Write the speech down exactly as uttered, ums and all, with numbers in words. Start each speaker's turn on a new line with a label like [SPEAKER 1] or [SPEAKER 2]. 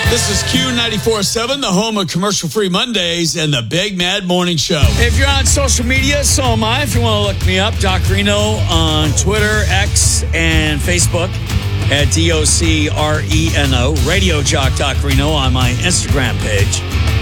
[SPEAKER 1] This is Q ninety-four point seven, the home of commercial-free Mondays and the Big Mad Morning Show. If you're on social media, so am I. If you want to look me up, Doc Reno on Twitter, X, and Facebook at D O C R E N O. Radio Jock Doc Reno on my Instagram page.